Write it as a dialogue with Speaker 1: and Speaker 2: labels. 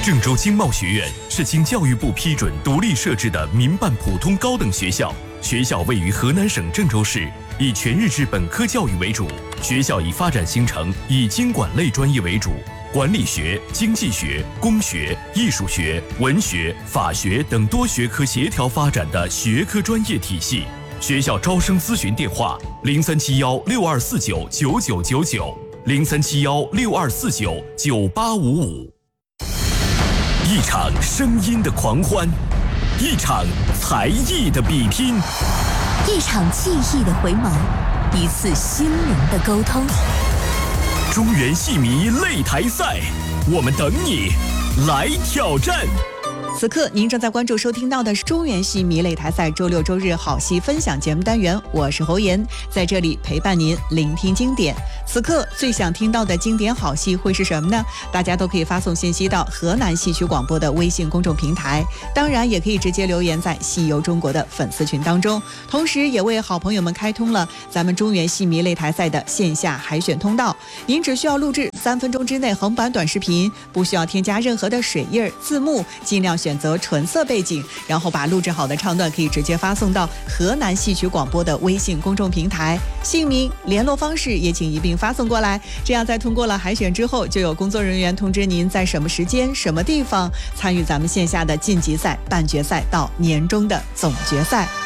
Speaker 1: 郑州经贸学院是经教育部批准独立设置的民办普通高等学校，学校位于河南省郑州市，以全日制本科教育为主。学校以发展形成以经管类专业为主，管理学、经济学、工学、艺术学、文学、法学等多学科协调发展的学科专业体系。学校招生咨询电话：0371624999，037162499855。一场声音的狂欢，一场才艺的比拼，
Speaker 2: 一场记忆的回眸，一次心灵的沟通。
Speaker 1: 中原戏迷擂台赛，我们等你来挑战。
Speaker 3: 此刻您正在关注收听到的是中原戏迷擂台赛周六周日好戏分享节目单元，我是侯妍，在这里陪伴您聆听经典。此刻最想听到的经典好戏会是什么呢？大家都可以发送信息到河南戏曲广播的微信公众平台，当然也可以直接留言在戏游中国的粉丝群当中，同时也为好朋友们开通了咱们中原戏迷擂台赛的线下海选通道。您只需要录制3分钟之内横版短视频，不需要添加任何的水印字幕，尽量选择纯色背景，然后把录制好的唱段可以直接发送到河南戏曲广播的微信公众平台，姓名、联络方式也请一并发送过来，这样在通过了海选之后，就有工作人员通知您在什么时间、什么地方参与咱们线下的晋级赛、半决赛到年终的总决赛。